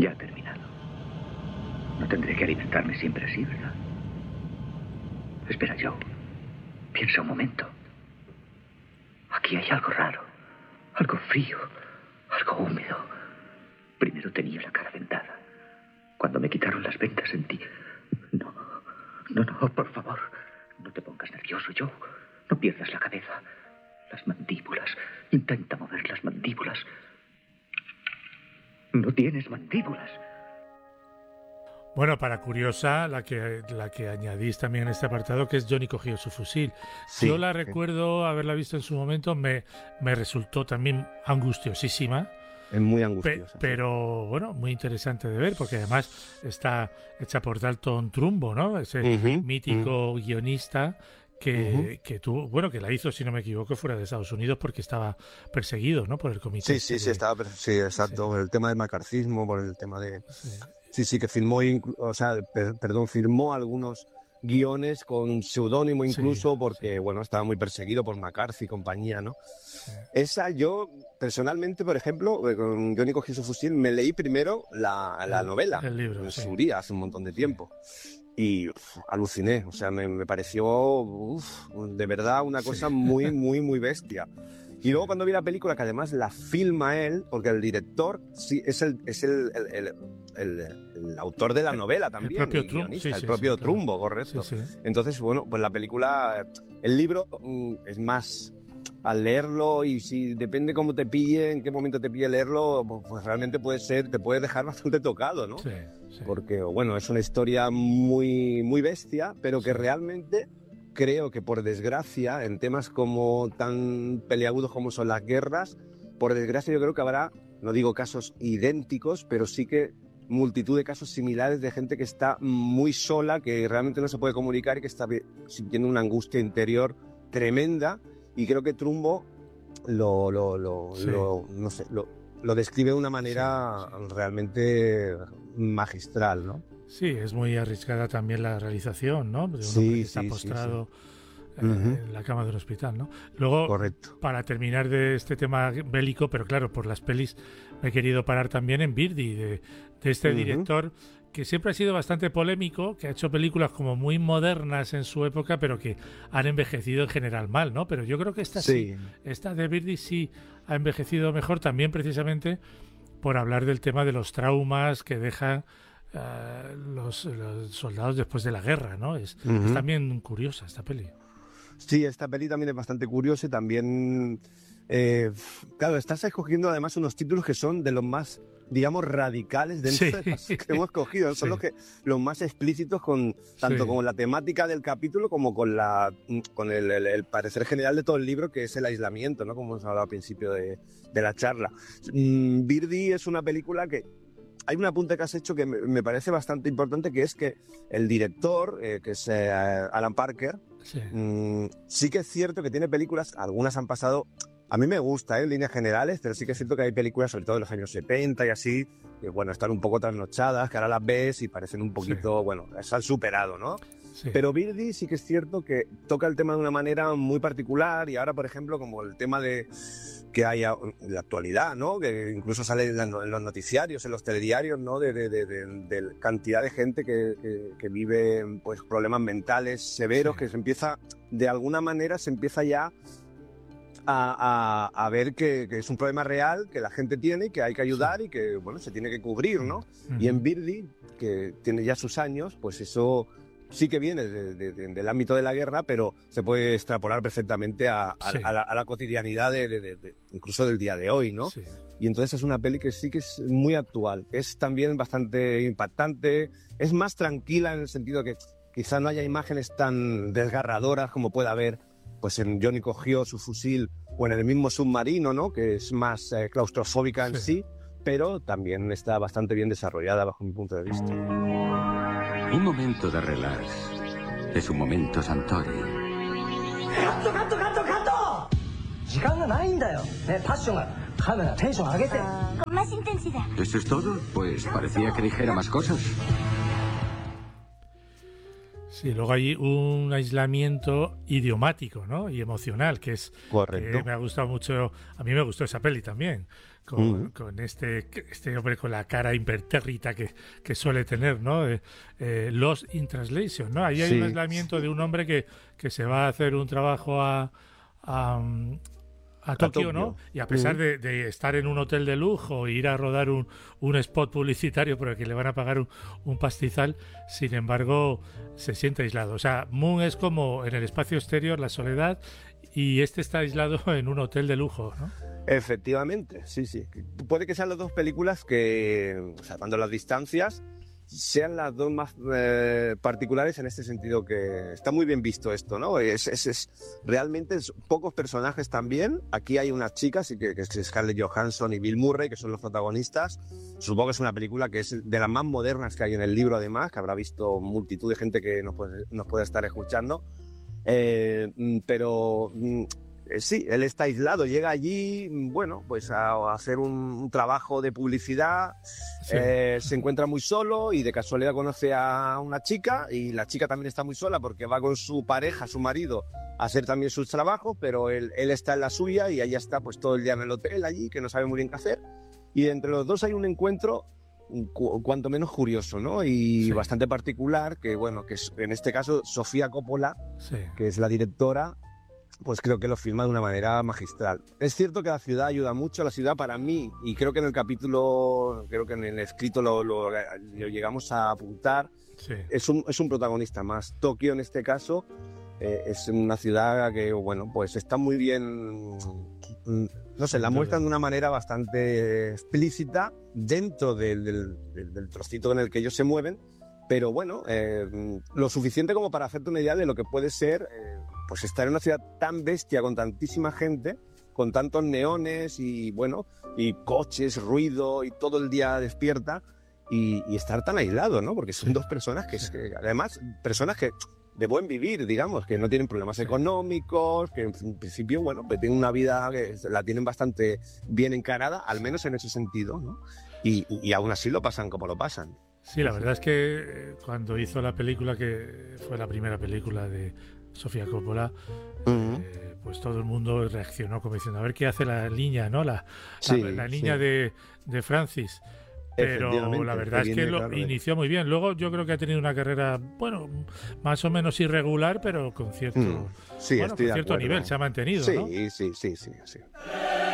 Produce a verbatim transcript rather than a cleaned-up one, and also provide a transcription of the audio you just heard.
Ya ha terminado. No tendré que alimentarme siempre así, ¿verdad? Espera, Joe. Piensa un momento. Aquí hay algo raro. Algo frío. Algo húmedo. Primero tenía la cara vendada. Cuando me quitaron las vendas sentí... No, no, no, por favor. No te pongas nervioso, Joe. No pierdas la cabeza. Las mandíbulas. Intenta mover las mandíbulas. No tienes mandíbulas. Bueno, para curiosa, la que la que añadís también en este apartado, que es Johnny cogió su fusil. Sí, Yo la sí. recuerdo haberla visto en su momento, me, me resultó también angustiosísima, Es muy pe- angustiosa. sí. pero bueno, muy interesante de ver, porque además está hecha por Dalton Trumbo, ¿no? Ese Ujú, mítico guionista que, Ujú. que tuvo, bueno, que la hizo, si no me equivoco, fuera de Estados Unidos porque estaba perseguido, ¿no? Por el comité. Sí, este sí, sí, de- estaba, per- sí, exacto, por el tema del macarcismo, por el tema de... sí. Sí, sí, que firmó, inclu- o sea, per- perdón, firmó algunos guiones con seudónimo Sí, incluso porque, sí. bueno, estaba muy perseguido por McCarthy y compañía, ¿no? Sí. Esa yo, personalmente, por ejemplo, eh, con Johnny cogió su fusil, me leí primero la, la El- novela, el libro, en sí. su día, hace un montón de tiempo. Y uf, aluciné, o sea, me, me pareció, uf, de verdad, una cosa Sí. muy, muy, muy bestia. Y luego cuando vi la película, que además la filma él, porque el director sí es el, es el, el, el, el- el autor de la novela también, propio y Trumbo, guionista, sí, el sí, propio sí, claro. Trumbo, correcto. Sí, sí. Entonces, bueno, pues la película, el libro mm, es más, al leerlo y si depende cómo te pille, en qué momento te pille leerlo, pues, pues realmente puede ser, te puede dejar bastante tocado, ¿no? Sí, sí. Porque, bueno, es una historia muy, muy bestia, pero que Sí. realmente creo que por desgracia, en temas como tan peliagudos como son las guerras, por desgracia yo creo que habrá, no digo casos idénticos, pero sí que multitud de casos similares de gente que está muy sola, que realmente no se puede comunicar y que está vi- sintiendo una angustia interior tremenda. Y creo que Trumbo lo, lo, lo, Sí. lo- no sé, lo, lo describe de una manera Sí, sí. realmente magistral, ¿no? Sí, es muy arriesgada también la realización, ¿no? De un Sí, hombre que está sí, sí, postrado eh, Ujú. en la cama de un hospital, ¿no? Luego, Correcto. para terminar de este tema bélico, pero claro, por las pelis me he querido parar también en Birdie, de, de este Ujú. director que siempre ha sido bastante polémico, que ha hecho películas como muy modernas en su época, pero que han envejecido en general mal, ¿no? Pero yo creo que esta sí, Sí, esta de Birdie sí ha envejecido mejor, también precisamente por hablar del tema de los traumas que dejan eh, los, los soldados después de la guerra, ¿no? Es, es Ujú. también curiosa esta peli. sí, esta peli también es bastante curiosa y también, eh, claro, estás escogiendo además unos títulos que son de los más, digamos, radicales dentro Sí. de los que hemos cogido. Son Sí. los que los más explícitos con tanto Sí. con la temática del capítulo como con la con el, el- el parecer general de todo el libro, que es el aislamiento, ¿no? Como hemos hablado al principio de, de la charla. Mm, Birdie es una película que hay un apunte que has hecho que me, me parece bastante importante, que es que el director, eh, que es eh, Alan Parker, Sí. Mm, sí que es cierto que tiene películas, algunas han pasado, a mí me gusta, ¿eh? En líneas generales, pero sí que es cierto que hay películas, sobre todo de los años setenta y así, que bueno, están un poco trasnochadas, que ahora las ves y parecen un poquito, bueno, se han superado, ¿no? Sí. Pero Birdie sí que es cierto que toca el tema de una manera muy particular y ahora, por ejemplo, como el tema de que hay a- en la actualidad, ¿no? Que incluso sale en, la- en los noticiarios, en los telediarios, ¿no? De, de, de, de- de cantidad de gente que, que, que vive pues problemas mentales severos, Sí. que se empieza, de alguna manera, se empieza ya a, a, a ver que, que es un problema real, que la gente tiene y que hay que ayudar Sí. y que, bueno, se tiene que cubrir, ¿no? Ujú. Y en Birdie, que tiene ya sus años, pues eso sí que viene de- de- de- del ámbito de la guerra, pero se puede extrapolar perfectamente a, a- Sí. a la, a la cotidianidad, de, de- de- de- incluso del día de hoy, ¿no? Sí. Y entonces es una peli que sí que es muy actual, es también bastante impactante, es más tranquila en el sentido que quizá no haya imágenes tan desgarradoras como puede haber pues en Johnny cogió su fusil o en el mismo Submarino, ¿no? Que es más eh, claustrofóbica en Sí. sí, pero también está bastante bien desarrollada bajo mi punto de vista. Un momento de relax es un momento Santori. カットカットカットカット時間がないんだよ、ね、パッションがカメラテンション上げて Con más intensidad. ¿Eso es todo? Pues parecía que dijera más cosas. Sí, luego hay un aislamiento idiomático, ¿no? Y emocional, que es Correcto. que me ha gustado mucho. A mí me gustó esa peli también, con, Mm. con este, este hombre con la cara impertérrita que, que suele tener, ¿no? Eh, eh, Lost in Translation, ¿no? Ahí hay Sí, un aislamiento de un hombre que, que se va a hacer un trabajo a, a, a Tokio, Tokio. ¿no? Y a pesar Mm. de, de estar en un hotel de lujo e ir a rodar un, un spot publicitario por el que le van a pagar un, un pastizal, sin embargo, se siente aislado. O sea, Moon es como en el espacio exterior, la soledad, y este está aislado en un hotel de lujo, ¿no? Efectivamente, sí, sí. Puede que sean las dos películas que, salvando las distancias, sean las dos más eh, particulares en este sentido, que está muy bien visto esto, ¿no? Es, es, es realmente es pocos personajes también. Aquí hay unas chicas, y que, que es Scarlett Johansson y Bill Murray, que son los protagonistas. Supongo que es una película que es de las más modernas que hay en el libro, además, que habrá visto multitud de gente que nos puede, nos puede estar escuchando. Eh, pero... Sí, él está aislado, llega allí, bueno, pues a, a hacer un, un trabajo de publicidad, Sí. eh, se encuentra muy solo y de casualidad conoce a una chica, y la chica también está muy sola porque va con su pareja, su marido, a hacer también sus trabajos, pero él, él está en la suya y ella está pues todo el día en el hotel allí, que no sabe muy bien qué hacer, y entre los dos hay un encuentro cu cuanto menos curioso, ¿no? Y Sí. bastante particular, que bueno, que es, en este caso Sofía Coppola, Sí. que es la directora, pues creo que lo filma de una manera magistral. Es cierto que la ciudad ayuda mucho, la ciudad para mí, y creo que en el capítulo, creo que en el escrito lo, lo, lo llegamos a apuntar, Sí. es un, es un protagonista más. Tokio en este caso eh, es una ciudad que, bueno, pues está muy bien, no sé, la muestran de una manera bastante explícita dentro del, del, del, del trocito en el que ellos se mueven, pero bueno, eh, lo suficiente como para hacerte una idea de lo que puede ser eh, pues estar en una ciudad tan bestia, con tantísima gente, con tantos neones y bueno, y coches, ruido, y todo el día despierta, y, y estar tan aislado, ¿no? Porque son Sí. dos personas que, Sí. que además, personas que de buen vivir, digamos, que no tienen problemas Sí. económicos, que en principio, bueno, pues tienen una vida que la tienen bastante bien encarada, al menos en ese sentido, ¿no? Y, y aún así lo pasan como lo pasan. Sí, la verdad es que eh, cuando hizo la película, que fue la primera película de Sofía Coppola, Uh-huh. eh, pues todo el mundo reaccionó como diciendo, a ver qué hace la niña, ¿no? La, Sí, la, la niña sí. de, de Francis. Pero Efectivamente, la verdad que es que viene, lo claro, de- inició muy bien. Luego yo creo que ha tenido una carrera, bueno, más o menos irregular, pero con cierto, Mm, sí, bueno, estoy con de cierto acuerdo. nivel, se ha mantenido, Sí, ¿no? sí, sí, sí, sí.